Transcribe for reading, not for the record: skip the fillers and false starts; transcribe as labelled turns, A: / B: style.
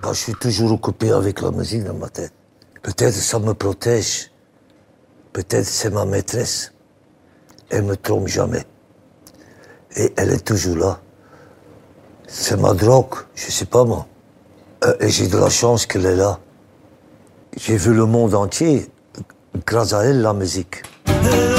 A: Je suis toujours occupé avec la musique dans ma tête. Peut-être ça me protège. Peut-être c'est ma maîtresse. Elle me trompe jamais. Et elle est toujours là. C'est ma drogue, je sais pas moi. Et j'ai de la chance qu'elle est là. J'ai vu le monde entier grâce à elle, la musique.